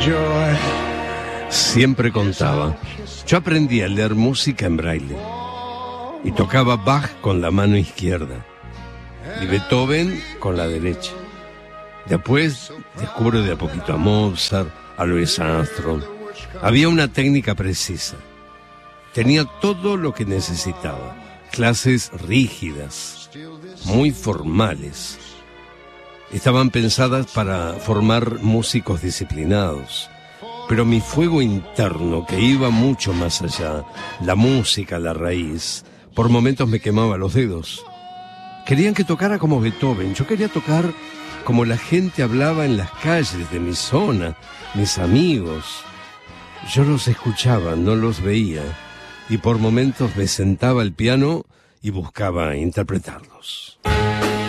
Siempre contaba. Yo aprendí a leer música en braille y tocaba Bach con la mano izquierda y Beethoven con la derecha. Después descubro de a poquito a Mozart, a Louis Armstrong. Había una técnica precisa. Tenía todo lo que necesitaba. Clases rígidas, muy formales. Estaban pensadas para formar músicos disciplinados. Pero mi fuego interno, que iba mucho más allá, la música, la raíz, por momentos me quemaba los dedos. Querían que tocara como Beethoven. Yo quería tocar como la gente hablaba en las calles de mi zona, mis amigos. Yo los escuchaba, no los veía, y por momentos me sentaba al piano y buscaba interpretarlos.